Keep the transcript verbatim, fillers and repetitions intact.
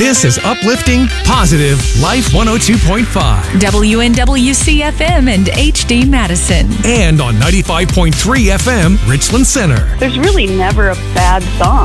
This is uplifting, positive Life one oh two point five. W N W C F M and H D Madison. And on ninety-five point three F M, Richland Center. There's really never a bad song.